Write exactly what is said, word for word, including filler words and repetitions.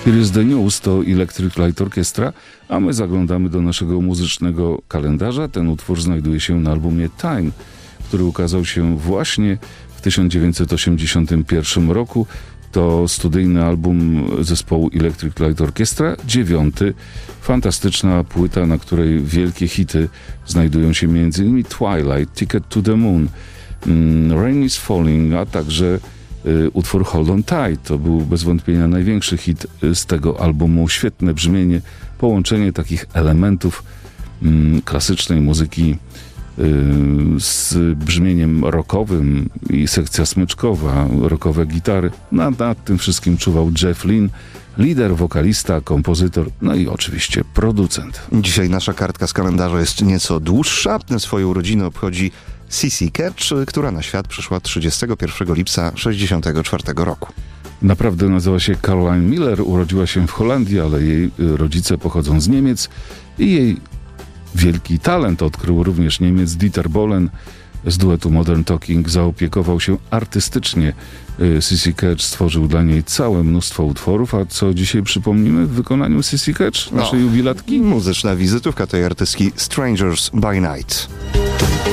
Here is the News to Electric Light Orchestra, a my zaglądamy do naszego muzycznego kalendarza. Ten utwór znajduje się na albumie Time, który ukazał się właśnie w tysiąc dziewięćset osiemdziesiątym pierwszym roku. To studyjny album zespołu Electric Light Orchestra, dziewiąty. Fantastyczna płyta, na której wielkie hity znajdują się m.in. Twilight, Ticket to the Moon, Rain is Falling, a także y, utwór Hold on Tight. To był bez wątpienia największy hit z tego albumu. Świetne brzmienie, połączenie takich elementów y, klasycznej muzyki z brzmieniem rockowym i sekcja smyczkowa, rockowe gitary. Nad, nad tym wszystkim czuwał Jeff Lynne, lider, wokalista, kompozytor, no i oczywiście producent. Dzisiaj nasza kartka z kalendarza jest nieco dłuższa. Swoje urodziny obchodzi Sissy Catch, która na świat przyszła trzydziestego pierwszego lipca tysiąc dziewięćset sześćdziesiątego czwartego roku. Naprawdę nazywa się Caroline Miller, urodziła się w Holandii, ale jej rodzice pochodzą z Niemiec i jej wielki talent odkrył również Niemiec. Dieter Bohlen z duetu Modern Talking zaopiekował się artystycznie. Sissy Catch stworzył dla niej całe mnóstwo utworów, a co dzisiaj przypomnimy w wykonaniu Sissy Catch, naszej no, jubilatki? Muzyczna wizytówka tej artystki Strangers by Night.